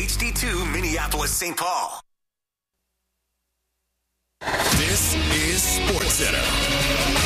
HD2 Minneapolis, St. Paul. This is SportsCenter.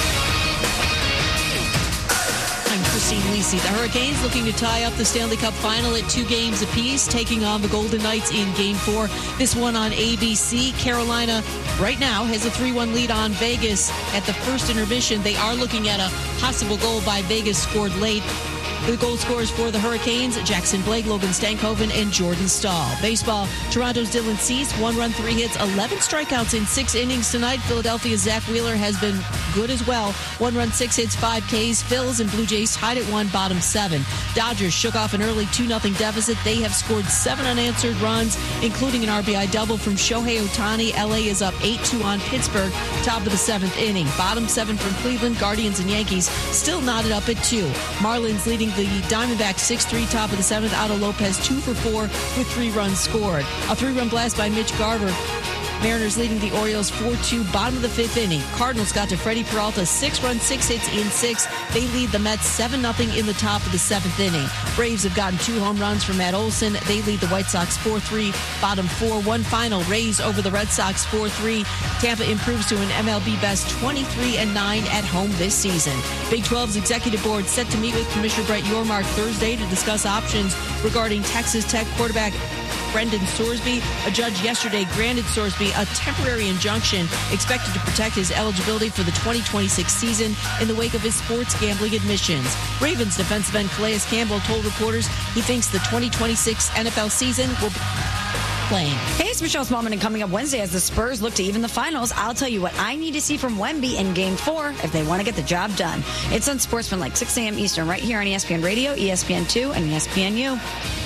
I'm Christine Lisi. The Hurricanes looking to tie up the Stanley Cup final at 2 games apiece, taking on the Golden Knights in Game 4. This one on ABC. Carolina right now has a 3-1 lead on Vegas at the first intermission. They are looking at a possible goal by Vegas scored late. The goal scorers for the Hurricanes, Jackson Blake, Logan Stankoven, and Jordan Staal. Baseball, Toronto's Dylan Cease, 1 run, 3 hits, 11 strikeouts in 6 innings tonight. Philadelphia's Zach Wheeler has been good as well. 1 run, 6 hits, 5 Ks. Phils and Blue Jays tied at 1, bottom 7. Dodgers shook off an early 2-0 deficit. They have scored 7 unanswered runs, including an RBI double from Shohei Ohtani. LA is up 8-2 on Pittsburgh, top of the 7th inning. Bottom 7 from Cleveland, Guardians and Yankees still knotted up at 2. Marlins leading the Diamondbacks 6-3, top of the 7th. Otto Lopez 2 for 4 with 3 runs scored. A 3-run blast by Mitch Garver. Mariners leading the Orioles 4-2, bottom of the 5th inning. Cardinals got to Freddie Peralta, 6 runs, 6 hits in 6. They lead the Mets 7-0 in the top of the 7th inning. Braves have gotten 2 home runs from Matt Olson. They lead the White Sox 4-3, bottom 4. One final, Rays over the Red Sox 4-3. Tampa improves to an MLB best 23-9 at home this season. Big 12's executive board set to meet with Commissioner Brett Yormark Thursday to discuss options regarding Texas Tech quarterback Brendan Sorsby. A judge yesterday granted Sorsby a temporary injunction expected to protect his eligibility for the 2026 season in the wake of his sports gambling admissions. Ravens defensive end Calais Campbell told reporters he thinks the 2026 NFL season will be playing. Hey, it's Michelle Smallman, and coming up Wednesday as the Spurs look to even the finals, I'll tell you what I need to see from Wemby in Game 4 if they want to get the job done. It's on Sportsman like 6 a.m. Eastern right here on ESPN Radio, ESPN2, and ESPNU.